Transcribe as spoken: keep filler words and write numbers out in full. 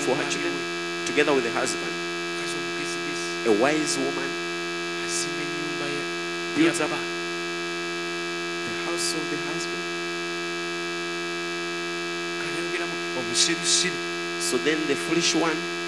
for her children together with the husband. A wise woman builds up the house of the husband. So then the foolish one